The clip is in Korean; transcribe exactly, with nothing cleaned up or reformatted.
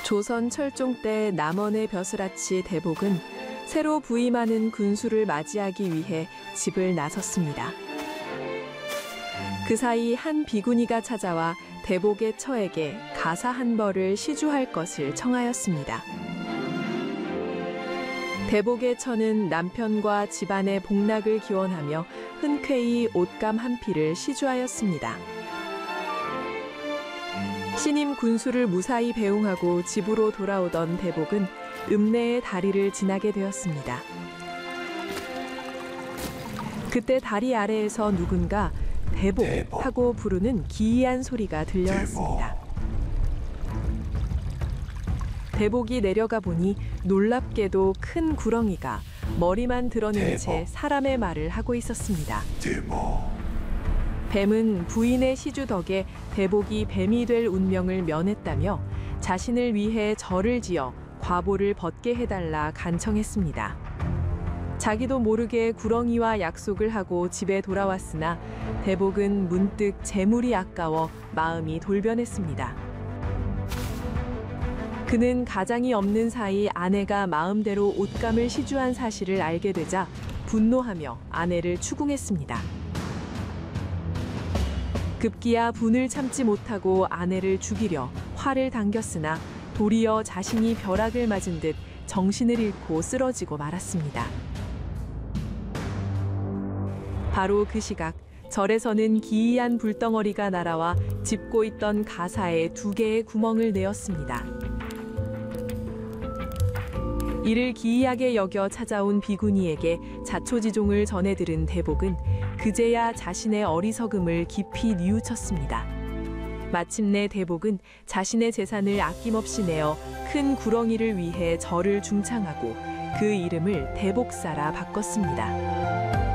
조선 철종 때 남원의 벼슬아치 대복은 새로 부임하는 군수를 맞이하기 위해 집을 나섰습니다. 그 사이 한 비구니가 찾아와 대복의 처에게 가사 한 벌을 시주할 것을 청하였습니다. 대복의 처는 남편과 집안의 복락을 기원하며 흔쾌히 옷감 한 필을 시주하였습니다. 신임 군수를 무사히 배웅하고 집으로 돌아오던 대복은 읍내의 다리를 지나게 되었습니다. 그때 다리 아래에서 누군가 대복, 대복 하고 부르는 기이한 소리가 들려왔습니다. 대복. 대복이 내려가 보니 놀랍게도 큰 구렁이가 머리만 드러낸 대복. 채 사람의 말을 하고 있었습니다. 대복. 뱀은 부인의 시주 덕에 대복이 뱀이 될 운명을 면했다며 자신을 위해 절을 지어 과보를 벗게 해달라 간청했습니다. 자기도 모르게 구렁이와 약속을 하고 집에 돌아왔으나 대복은 문득 재물이 아까워 마음이 돌변했습니다. 그는 가장이 없는 사이 아내가 마음대로 옷감을 시주한 사실을 알게 되자 분노하며 아내를 추궁했습니다. 급기야 분을 참지 못하고 아내를 죽이려 활을 당겼으나 도리어 자신이 벼락을 맞은 듯 정신을 잃고 쓰러지고 말았습니다. 바로 그 시각 절에서는 기이한 불덩어리가 날아와 짚고 있던 가사에 두 개의 구멍을 내었습니다. 이를 기이하게 여겨 찾아온 비구니에게 자초지종을 전해 들은 대복은 그제야 자신의 어리석음을 깊이 뉘우쳤습니다. 마침내 대복은 자신의 재산을 아낌없이 내어 큰 구렁이를 위해 절을 중창하고 그 이름을 대복사라 바꿨습니다.